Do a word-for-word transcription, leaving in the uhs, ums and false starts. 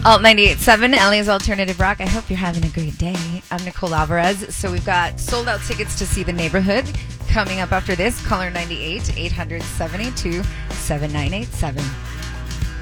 Alt ninety-eight point seven, Ellie's Alternative Rock. I hope you're having a great day. I'm Nicole Alvarez. So we've got sold out tickets to see The Neighborhood coming up after this. Caller ninety-eight, eight hundred, seven eight two, seven nine eight seven.